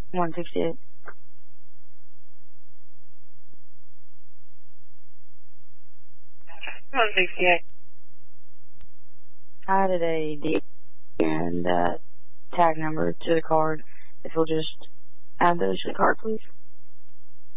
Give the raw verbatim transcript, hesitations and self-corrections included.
one sixty-eight. one sixty-eight. I added a D and uh, tag number to the card. If you'll just add those to the card, please.